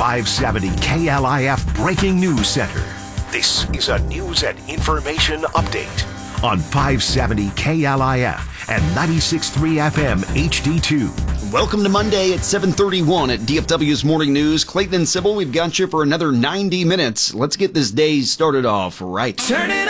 570 KLIF Breaking News Center. This is a news and information update on 570 KLIF and 96.3 FM HD2. Welcome to Monday at 7:31 at DFW's Morning News. Clayton and Sybil, we've got you for another 90 minutes. Let's get this day started off right. Turn it